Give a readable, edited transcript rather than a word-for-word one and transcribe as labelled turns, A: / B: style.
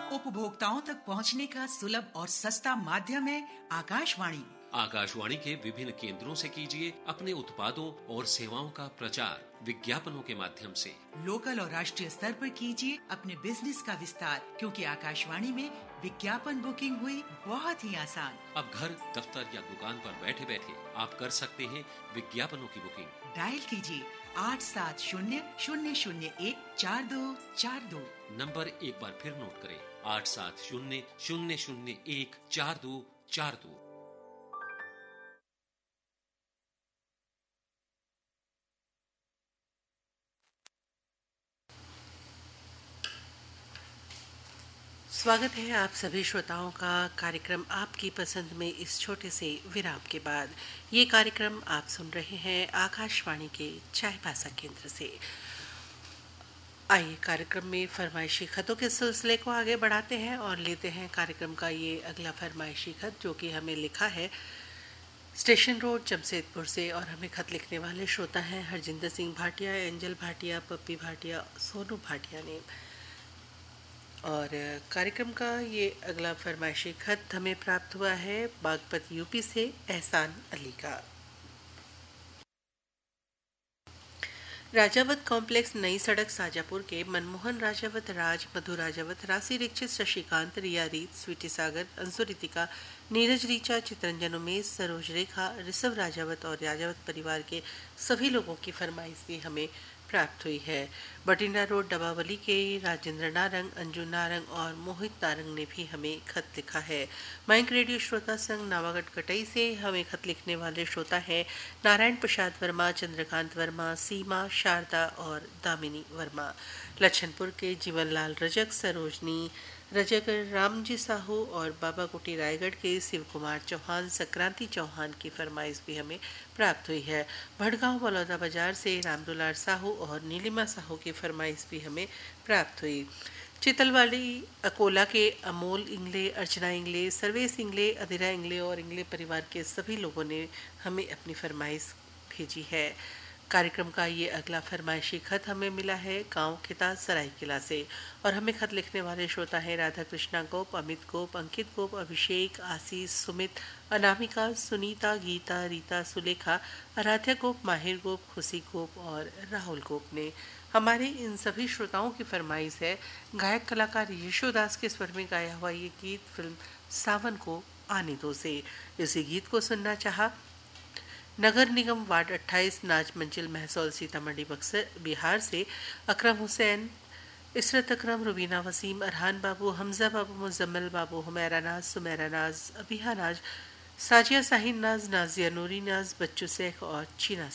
A: उपभोक्ताओं तक पहुंचने का सुलभ और सस्ता माध्यम है आकाशवाणी।
B: आकाशवाणी के विभिन्न केंद्रों से कीजिए अपने उत्पादों और सेवाओं का प्रचार विज्ञापनों के माध्यम से।
A: लोकल और राष्ट्रीय स्तर पर कीजिए अपने बिजनेस का विस्तार, क्योंकि आकाशवाणी में विज्ञापन बुकिंग हुई बहुत ही आसान।
B: अब घर, दफ्तर या दुकान पर बैठे बैठे आप कर सकते हैं विज्ञापनों की बुकिंग।
A: डायल कीजिए 8700014242।
B: नंबर एक बार फिर नोट करें, 8700014242।
C: स्वागत है आप सभी श्रोताओं का कार्यक्रम आपकी पसंद में इस छोटे से विराम के बाद। ये कार्यक्रम आप सुन रहे हैं आकाशवाणी के चाईबासा केंद्र से। आइए कार्यक्रम में फरमाइशी खतों के सिलसिले को आगे बढ़ाते हैं और लेते हैं कार्यक्रम का ये अगला फरमाइशी खत, जो कि हमें लिखा है स्टेशन रोड जमशेदपुर से। और हमें खत लिखने वाले श्रोता हैं हरजिंदर सिंह भाटिया, एंजल भाटिया, पप्पी भाटिया, सोनू भाटिया ने। और कार्यक्रम का ये अगला फरमाइशी खत हमें प्राप्त हुआ है बागपत यूपी से एहसान अली का। राजावत कॉम्प्लेक्स, नई सड़क, साजापुर के मनमोहन राजावत, राज, मधु राजावत, राशि दीक्षित, शशिकांत, रिया रीत, स्वीटी सागर, अंशु रितिका, नीरज रीचा, चित्रंजन उमेश, सरोज रेखा, ऋषभ राजावत और राजावत परिवार के सभी लोगों की फरमाइश भी हमें प्राप्त हुई है। बटिंडा रोड डबावली के राजेंद्र नारंग, अंजू नारंग और मोहित नारंग ने भी हमें खत लिखा है। माइक रेडियो श्रोता संघ नावागढ़ कटई से हमें खत लिखने वाले श्रोता हैं नारायण प्रसाद वर्मा, चंद्रकांत वर्मा, सीमा, शारदा और दामिनी वर्मा। लच्छनपुर के जीवनलाल रजक, सरोजनी रजक, रामजी साहू और बाबा कुटी रायगढ़ के शिव कुमार चौहान, संक्रांति चौहान की फरमाइश भी हमें प्राप्त हुई है। भड़गांव बलौदा बाजार से रामदुलार साहू और नीलिमा साहू की फरमाइश भी हमें प्राप्त हुई। चितलवाड़ी अकोला के अमोल इंगले, अर्चना इंगले, सर्वेश इंगले, अधीरा इंगले और इंगले परिवार के सभी लोगों ने हमें अपनी फरमाइश भेजी है। कार्यक्रम का ये अगला फरमाइशी खत हमें मिला है गांव खिताज सरायकिला से। और हमें खत लिखने वाले श्रोता हैं राधा कृष्णा गोप, अमित गोप, अंकित गोप, अभिषेक, आशीष, सुमित, अनामिका, सुनीता, गीता, रीता, सुलेखा, आराध्या गोप, माहिर गोप, खुशी गोप और राहुल गोप ने। हमारे इन सभी श्रोताओं की फरमाइश है गायक कलाकार यशोदास के स्वर में गाया हुआ ये गीत फिल्म सावन को आने दो से। इसी गीत को सुनना चाहा नगर निगम वार्ड 28 नाज मंजिल महसौल सीतामढ़ी बक्सर बिहार से अकरम हुसैन, इसरत अकरम, रुबीना वसीम, अरहान बाबू, हमजा बाबू, मुजम्मल बाबू, हुमैरा नाज, सुमैरा नाज, अबिहा नाज, साजिया साहिन नाज, नाजिया नूरी नाज, बच्चू शेख और चीना